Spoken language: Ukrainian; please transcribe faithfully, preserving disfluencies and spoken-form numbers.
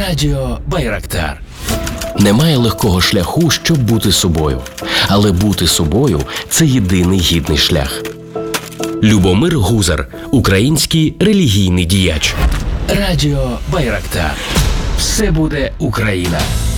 Радіо Байрактар. Немає легкого шляху, щоб бути собою. Але бути собою – це єдиний гідний шлях. Любомир Гузар, український релігійний діяч. Радіо Байрактар. Все буде Україна.